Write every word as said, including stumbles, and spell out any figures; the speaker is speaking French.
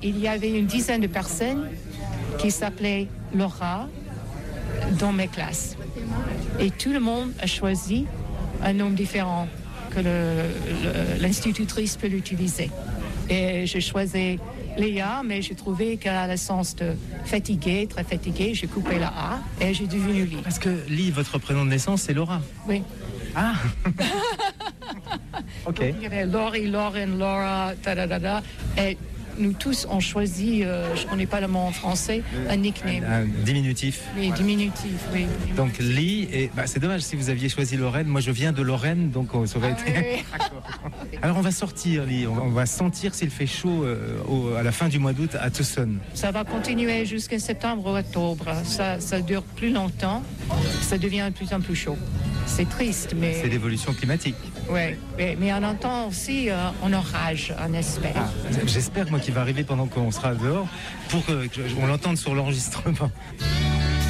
il y avait une dizaine de personnes qui s'appelaient Laura dans mes classes. Et tout le monde a choisi un nom différent que le, le, l'institutrice peut l'utiliser. Et j'ai choisi Léa, mais j'ai trouvé qu'elle a le sens de fatiguée, très fatiguée. J'ai coupé la A et j'ai devenu Lee. Parce que Lee, votre prénom de naissance, c'est Laura. Oui. Ah. Ok. Donc, il y avait Laurie, Lauren, Laura, da da da da. Et nous tous, on choisit, euh, je ne connais pas le mot en français, un nickname. Un, un diminutif. Oui, diminutif, oui. Donc Lee, et bah, c'est dommage si vous aviez choisi Lorraine. Moi je viens de Lorraine, donc oh, ça aurait Ah, été. oui, Alors on va sortir, Lee. On va, on va sentir s'il fait chaud euh, au, à la fin du mois d'août à Tucson. Ça va continuer jusqu'à septembre ou octobre. Ça, ça dure plus longtemps. Ça devient de plus en plus chaud. C'est triste, mais... C'est l'évolution climatique. Oui, oui, mais on entend aussi euh, en orage, on espère. Ah, j'espère, moi, qu'il va arriver pendant qu'on sera dehors pour qu'on l'entende sur l'enregistrement.